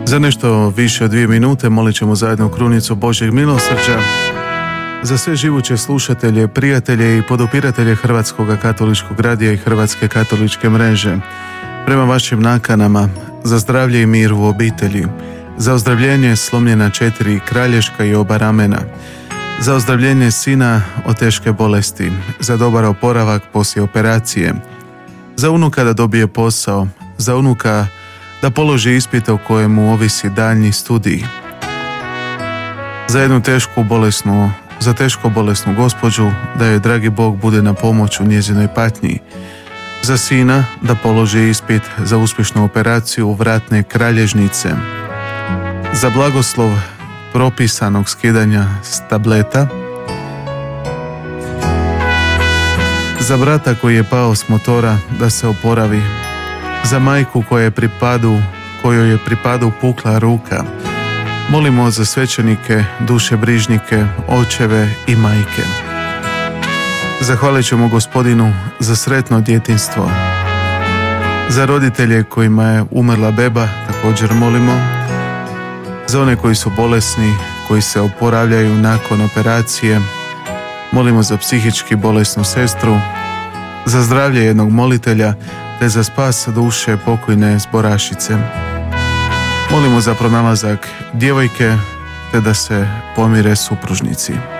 Za nešto više od 2 minute molit ćemo zajedno krunicu Božjeg milosrđa za sve živuće slušatelje, prijatelje i podupiratelje Hrvatskog katoličkog radija i Hrvatske katoličke mreže. Prema vašim nakanama, za zdravlje i mir u obitelji, za ozdravljenje slomljena 4 kralješka i oba ramena, za ozdravljenje sina od teške bolesti, za dobar oporavak poslije operacije, za unuka da dobije posao, za unuka da položi ispite o kojemu ovisi daljnji studij, za jednu teško bolesnu gospođu da joj dragi Bog bude na pomoć u njezinoj patnji, za sina da položi ispit za uspješnu operaciju vratne kralježnice, za blagoslov propisanog skidanja s tableta, za brata koji je pao s motora da se oporavi, za majku kojoj je pripadu pukla ruka. Molimo za svećenike, dušebrižnike, očeve i majke. Zahvalit ćemo Gospodinu za sretno djetinjstvo. Za roditelje kojima je umrla beba također molimo. Za one koji su bolesni, koji se oporavljaju nakon operacije, molimo za psihički bolesnu sestru, za zdravlje jednog molitelja te za spas duše pokojne zborašice. Molimo za pronalazak djevojke te da se pomire supružnici.